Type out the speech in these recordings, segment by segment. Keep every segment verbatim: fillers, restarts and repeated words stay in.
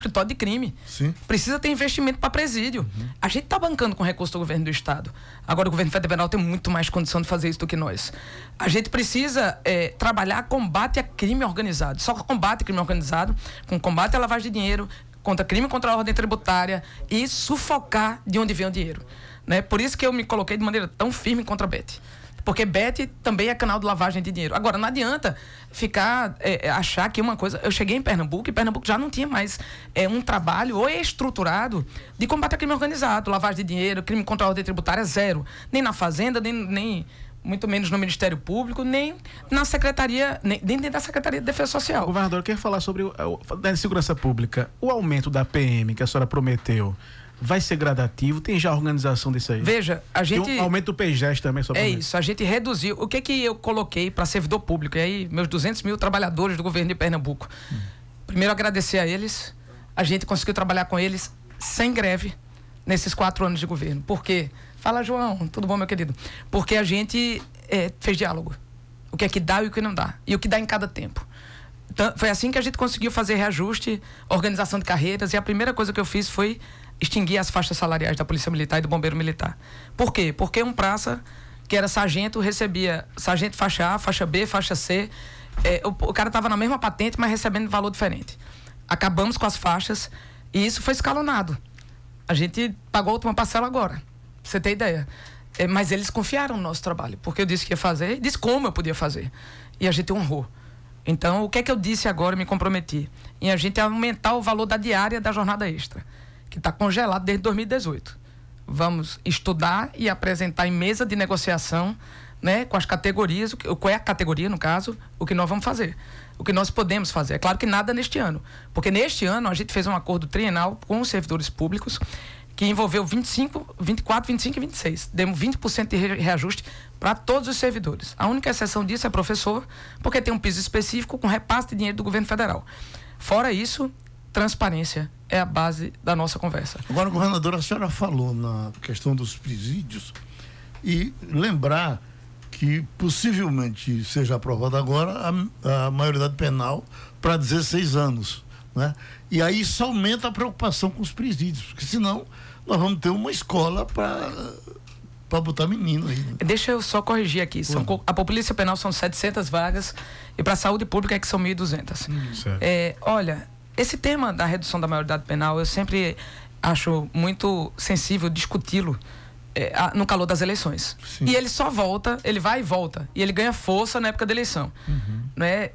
escritório de crime. Sim. Precisa ter investimento para presídio. Uhum. A gente está bancando com recurso do governo do Estado. Agora o governo federal tem muito mais condição de fazer isso do que nós. A gente precisa é, trabalhar combate a crime organizado. Só combate a crime organizado, com combate à lavagem de dinheiro, contra crime contra a ordem tributária e sufocar de onde vem o dinheiro. Né? Por isso que eu me coloquei de maneira tão firme contra a Bet. Porque Bet também é canal de lavagem de dinheiro. Agora, não adianta ficar, é, achar que uma coisa... Eu cheguei em Pernambuco e Pernambuco já não tinha mais é, um trabalho ou estruturado de combate a crime organizado, lavagem de dinheiro, crime contra a ordem tributária, zero. Nem na Fazenda, nem, nem muito menos no Ministério Público, nem na Secretaria, nem, nem dentro da Secretaria de Defesa Social. Governador, eu quero falar sobre o, a segurança pública. O aumento da P M que a senhora prometeu vai ser gradativo? Tem já a organização disso aí? Veja, a gente... Tem um aumento do P G E S também, só É isso, a gente reduziu. O que que eu coloquei para servidor público? E aí, meus duzentos mil trabalhadores do governo de Pernambuco. Hum. Primeiro, agradecer a eles. A gente conseguiu trabalhar com eles sem greve nesses quatro anos de governo. Por quê? Fala, João. Tudo bom, meu querido? Porque a gente é, fez diálogo. O que é que dá e o que não dá. E o que dá em cada tempo. Então, foi assim que a gente conseguiu fazer reajuste, organização de carreiras. E a primeira coisa que eu fiz foi extinguir as faixas salariais da Polícia Militar e do Bombeiro Militar. Por quê? Porque um praça que era sargento recebia sargento faixa A, faixa B, faixa C. É, o, o cara estava na mesma patente, mas recebendo valor diferente. Acabamos com as faixas e isso foi escalonado. A gente pagou a última parcela agora, pra você ter ideia. É, mas eles confiaram no nosso trabalho, porque eu disse que ia fazer e disse como eu podia fazer. E a gente honrou. Então, o que é que eu disse agora, me comprometi? Em a gente aumentar o valor da diária da jornada extra, que está congelado desde dois mil e dezoito. Vamos estudar e apresentar em mesa de negociação, né, com as categorias, qual é a categoria, no caso, o que nós vamos fazer, o que nós podemos fazer. É claro que nada neste ano, porque neste ano a gente fez um acordo trienal com os servidores públicos, que envolveu vinte e cinco, vinte e quatro, vinte e cinco e vinte e seis. Demos vinte por cento de reajuste para todos os servidores. A única exceção disso é professor, porque tem um piso específico com repasse de dinheiro do governo federal. Fora isso, transparência é a base da nossa conversa. Agora, governadora, a senhora falou na questão dos presídios e lembrar que possivelmente seja aprovada agora a, a maioridade penal para dezesseis anos, né? E aí isso aumenta a preocupação com os presídios, porque senão nós vamos ter uma escola para para botar menino aí, né? Deixa eu só corrigir aqui. São, a Polícia Penal são setecentas vagas e para a saúde pública é que são mil e duzentas. Hum, é, olha, esse tema da redução da maioridade penal, eu sempre acho muito sensível discuti-lo é, no calor das eleições. Sim. E ele só volta, ele vai e volta. E ele ganha força na época da eleição. Uhum. Né?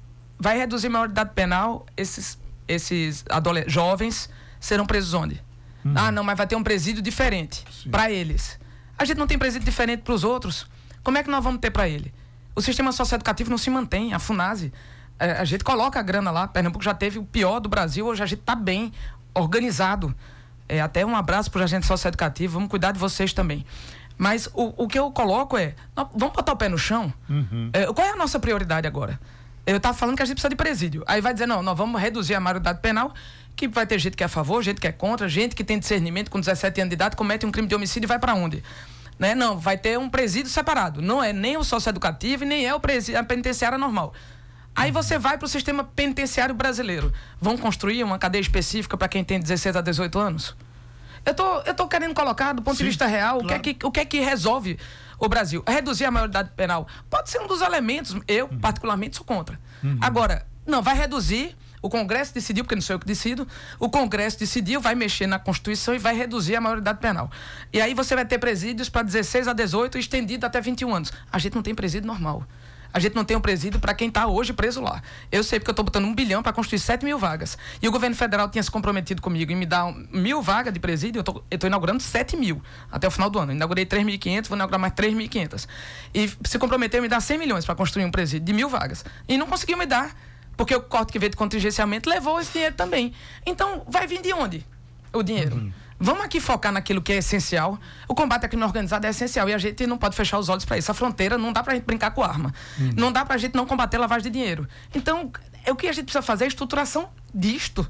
Vai reduzir a maioridade penal, esses, esses adolescentes, jovens serão presos onde? Uhum. Ah, não, mas vai ter um presídio diferente para eles. A gente não tem presídio diferente para os outros. Como é que nós vamos ter para ele? O sistema socioeducativo não se mantém, a FUNASE. A gente coloca a grana lá, Pernambuco já teve o pior do Brasil, hoje a gente está bem organizado. É, até um abraço para o agente socioeducativo, vamos cuidar de vocês também. Mas o, o que eu coloco é, nós, vamos botar o pé no chão? Uhum. É, qual é a nossa prioridade agora? Eu estava falando que a gente precisa de presídio. Aí vai dizer, não, nós vamos reduzir a maioridade penal, que vai ter gente que é a favor, gente que é contra, gente que tem discernimento com dezessete anos de idade, comete um crime de homicídio e vai para onde? Né? Não, vai ter um presídio separado. Não é nem o socioeducativo e nem é o presídio, a penitenciária normal. Aí você vai para o sistema penitenciário brasileiro. Vão construir uma cadeia específica para quem tem dezesseis a dezoito anos? Eu tô, eu tô querendo colocar, do ponto Sim, de vista real, claro. o, que é que, o que é que resolve o Brasil? Reduzir a maioridade penal pode ser um dos elementos. Eu, uhum. particularmente, sou contra. Uhum. Agora, não, vai reduzir. O Congresso decidiu, porque não sou eu que decido, o Congresso decidiu, vai mexer na Constituição e vai reduzir a maioridade penal. E aí você vai ter presídios para dezesseis a dezoito, estendido até vinte e um anos. A gente não tem presídio normal. A gente não tem um presídio para quem está hoje preso lá. Eu sei porque eu estou botando um bilhão para construir sete mil vagas. E o governo federal tinha se comprometido comigo em me dar um, mil vagas de presídio. Eu estou inaugurando sete mil até o final do ano. Eu inaugurei três mil e quinhentas, vou inaugurar mais três mil e quinhentas. E se comprometeu a me dar cem milhões para construir um presídio de mil vagas. E não conseguiu me dar, porque o corte que veio de contingenciamento levou esse dinheiro também. Então, vai vir de onde o dinheiro? Uhum. Vamos aqui focar naquilo que é essencial. O combate à crime organizado é essencial e a gente não pode fechar os olhos para isso. A fronteira não dá para a gente brincar com arma. Hum. Não dá para a gente não combater lavagem de dinheiro. Então, é o que a gente precisa fazer é a estruturação disto.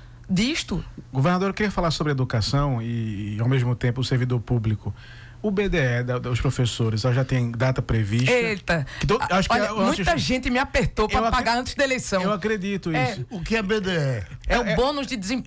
Disto. Governador, eu queria falar sobre educação e, ao mesmo tempo, o servidor público. O B D E da, dos professores já tem data prevista? Eita, to, acho olha, que, muita antes, gente me apertou para pagar antes da eleição. Eu acredito é, isso. O que é B D E? É, é o bônus de desempenho.